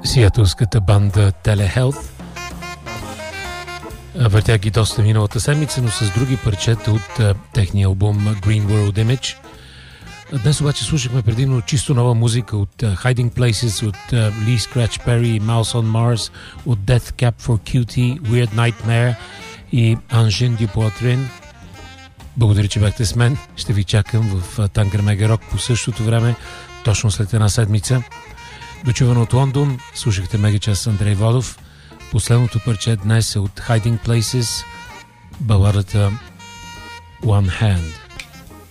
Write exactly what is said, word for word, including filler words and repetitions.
сиатълската банда Telehealth. Въртях ги доста миналата седмица, но с други парчета от а, техния албум Green World Image. Днес обаче слушахме предимно чисто нова музика от uh, Hiding Places, от uh, Lee Scratch Perry, Mouse on Mars, от Death Cab for Cutie, Weird Nightmare и Angine du Poitrain. Благодаря, че бяхте с мен. Ще ви чакам в uh, Танкър Мега Рок по същото време, точно след една седмица. Дочувано от Лондон, слушахте Мега час с Андрей Водов. Последното парче днес е от Hiding Places, баладата One Hand.